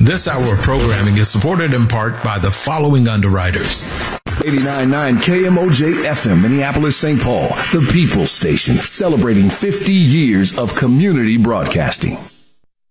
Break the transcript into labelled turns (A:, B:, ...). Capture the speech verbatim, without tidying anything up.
A: This hour of programming is supported in part by the following underwriters.
B: eighty-nine point nine K M O J F M, Minneapolis, Saint Paul, the People's Station, celebrating fifty years of community broadcasting.